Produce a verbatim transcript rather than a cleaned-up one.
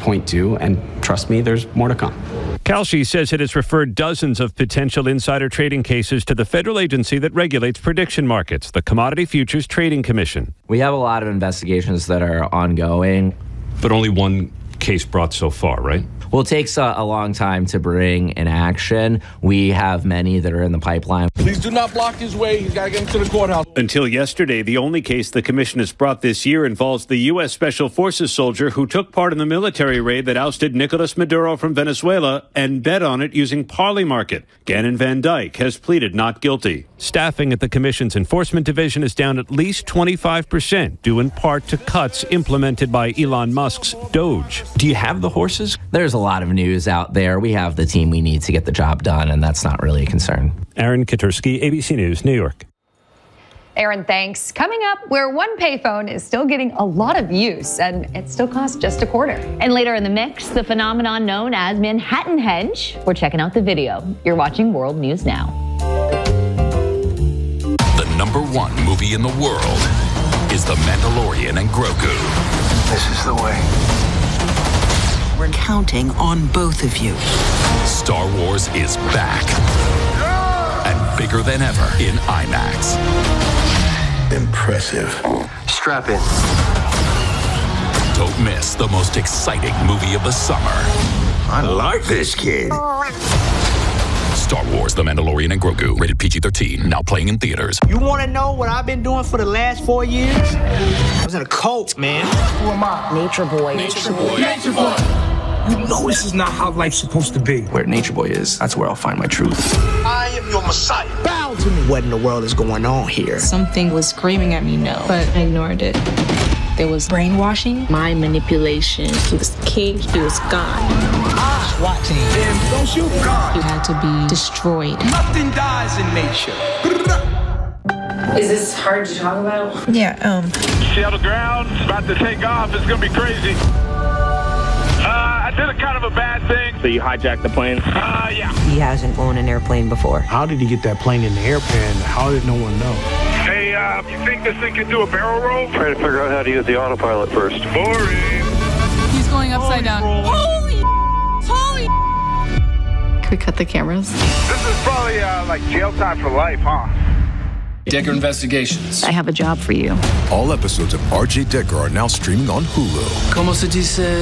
point to, and trust me, there's more to come. Kalshi says it has referred dozens of potential insider trading cases to the federal agency that regulates prediction markets, the Commodity Futures Trading Commission. We have a lot of investigations that are ongoing. But only one case brought so far, right? Well, it takes a, a long time to bring an action. We have many that are in the pipeline. Please do not block his way. He's got to get him to the courthouse. Until yesterday, the only case the commission has brought this year involves the U S. Special Forces soldier who took part in the military raid that ousted Nicolas Maduro from Venezuela and bet on it using Parley Market. Gannon Van Dyke has pleaded not guilty. Staffing at the commission's enforcement division is down at least twenty-five percent, due in part to cuts implemented by Elon Musk's Doge. Do you have the horses? There's a lot of news out there. We have the team we need to get the job done, and that's not really a concern. Aaron Katursky, A B C News, New York. Aaron, thanks. Coming up, where one payphone is still getting a lot of use, and it still costs just a quarter. And later in the mix, the phenomenon known as Manhattanhenge. We're checking out the video. You're watching World News Now. The number one movie in the world is The Mandalorian and Grogu. This is the way. We're counting on both of you. Star Wars is back. And bigger than ever in IMAX. Impressive. Strap in. Don't miss the most exciting movie of the summer. I like this kid. Star Wars, The Mandalorian and Grogu. Rated P G thirteen. Now playing in theaters. You want to know what I've been doing for the last four years? I was in a cult, man. Who am I? Nature Boy. Nature Boy. Nature Boy. You know this is not how life's supposed to be. Where Nature Boy is, that's where I'll find my truth. I am your Messiah. Bow to me. What in the world is going on here? Something was screaming at me no, but I ignored it. There was brainwashing, mind manipulation. He was king, he was God. Ah, SWAT team. And don't shoot God. He had to be destroyed. Nothing dies in nature. Is this hard to talk about? Yeah, um. See how the ground's about to take off. It's going to be crazy. Uh, I did a kind of a bad thing. So you hijacked the plane? Uh, yeah. He hasn't flown an airplane before. How did he get that plane in the airplane? How did no one know? Hey, uh, you think this thing can do a barrel roll? Trying to figure out how to use the autopilot first. Boring. He's going upside down. Holy, holy. Can we cut the cameras? This is probably, uh, like jail time for life, huh? Decker Investigations. I have a job for you. All episodes of R J Decker are now streaming on Hulu. Como se dice?